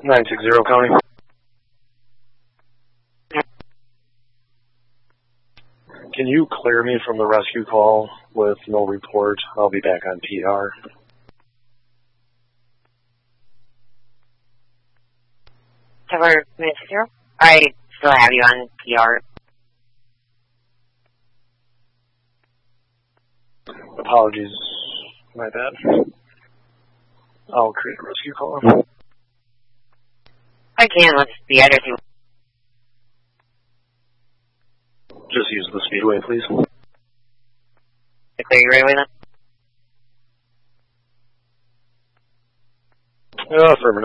960 County. Can you clear me from the rescue call with no report? I'll be back on PR. Tower 960? I still have you on PR. Apologies. My bad. I'll create a rescue call. I can. What's the address you... Just use the speedway, please. To clear you right away then? Affirmative.